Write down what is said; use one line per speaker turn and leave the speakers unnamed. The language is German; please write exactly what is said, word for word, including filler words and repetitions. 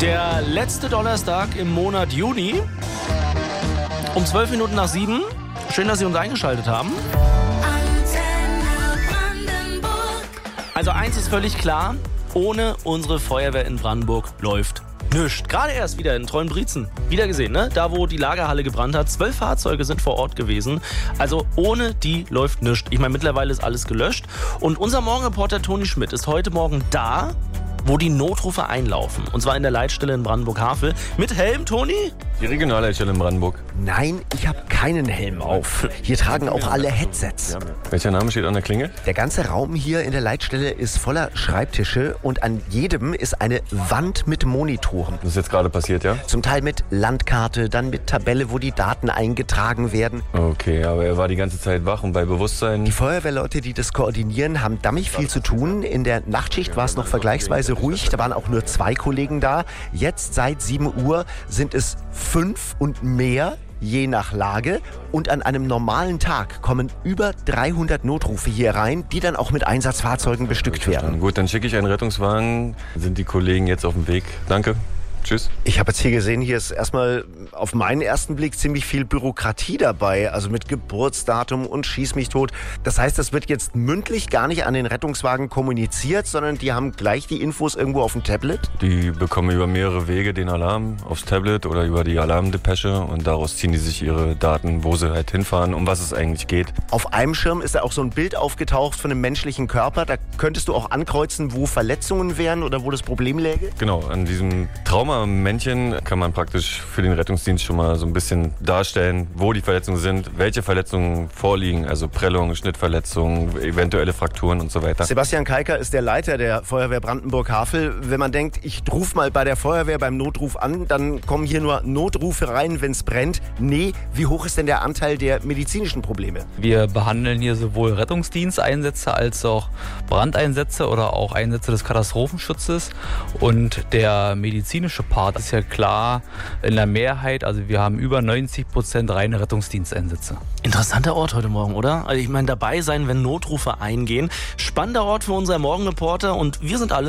Der letzte Donnerstag im Monat Juni. Um zwölf Minuten nach sieben. Schön, dass Sie uns eingeschaltet haben. Also eins ist völlig klar, ohne unsere Feuerwehr in Brandenburg läuft nichts. Gerade erst wieder in Treuenbrietzen. Wieder gesehen, ne? Da, wo die Lagerhalle gebrannt hat. Zwölf Fahrzeuge sind vor Ort gewesen. Also ohne die läuft nichts. Ich meine, mittlerweile ist alles gelöscht. Und unser Morgenreporter Toni Schmidt ist heute Morgen da, wo die Notrufe einlaufen. Und zwar in der Leitstelle in Brandenburg-Havel. Mit Helm, Toni?
Die Regionalleitstelle in Brandenburg.
Nein, ich habe keinen Helm auf. Hier tragen auch alle Headsets.
Welcher Name steht an der Klingel?
Der ganze Raum hier in der Leitstelle ist voller Schreibtische und an jedem ist eine Wand mit Monitoren.
Das ist jetzt gerade passiert, ja?
Zum Teil mit Landkarte, dann mit Tabelle, wo die Daten eingetragen werden.
Okay, aber er war die ganze Zeit wach und bei Bewusstsein.
Die Feuerwehrleute, die das koordinieren, haben dammig viel zu tun. In der Nachtschicht war es noch vergleichsweise ruhig. Da waren auch nur zwei Kollegen da. Jetzt seit sieben Uhr sind es fünf und mehr, je nach Lage. Und an einem normalen Tag kommen über dreihundert Notrufe hier rein, die dann auch mit Einsatzfahrzeugen bestückt werden.
Gut, dann schicke ich einen Rettungswagen. Sind die Kollegen jetzt auf dem Weg? Danke. Tschüss.
Ich habe jetzt hier gesehen, hier ist erstmal auf meinen ersten Blick ziemlich viel Bürokratie dabei, also mit Geburtsdatum und Schieß mich tot. Das heißt, das wird jetzt mündlich gar nicht an den Rettungswagen kommuniziert, sondern die haben gleich die Infos irgendwo auf dem Tablet?
Die bekommen über mehrere Wege den Alarm aufs Tablet oder über die Alarmdepesche und daraus ziehen die sich ihre Daten, wo sie halt hinfahren, um was es eigentlich geht.
Auf einem Schirm ist da auch so ein Bild aufgetaucht von einem menschlichen Körper. Da könntest du auch ankreuzen, wo Verletzungen wären oder wo das Problem läge?
Genau, an diesem Trauma Männchen kann man praktisch für den Rettungsdienst schon mal so ein bisschen darstellen, wo die Verletzungen sind, welche Verletzungen vorliegen, also Prellungen, Schnittverletzungen, eventuelle Frakturen und so weiter.
Sebastian Keiker ist der Leiter der Feuerwehr Brandenburg-Havel. Wenn man denkt, ich rufe mal bei der Feuerwehr beim Notruf an, dann kommen hier nur Notrufe rein, wenn es brennt. Nee, wie hoch ist denn der Anteil der medizinischen Probleme?
Wir behandeln hier sowohl Rettungsdiensteinsätze als auch Brandeinsätze oder auch Einsätze des Katastrophenschutzes. Und der medizinische Part ist ja klar in der Mehrheit, also wir haben über neunzig Prozent reine Rettungsdiensteinsätze.
Interessanter Ort heute Morgen, oder? Also ich meine, dabei sein, wenn Notrufe eingehen. Spannender Ort für unseren Morgenreporter und wir sind alle